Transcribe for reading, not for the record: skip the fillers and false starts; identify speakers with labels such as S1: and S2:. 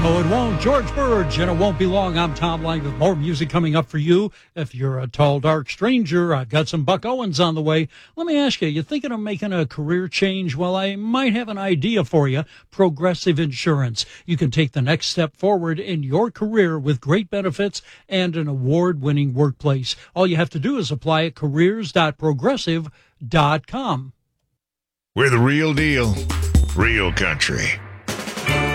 S1: Oh, it won't. George Burge, and it won't be long. I'm Tom Lang with more music coming up for you. If you're a tall, dark stranger, I've got some Buck Owens on the way. Let me ask you, you thinking of making a career change? Well, I might have an idea for you. Progressive Insurance. You can take the next step forward in your career with great benefits and an award-winning workplace. All you have to do is apply at careers.progressive.com.
S2: We're the real deal, real country.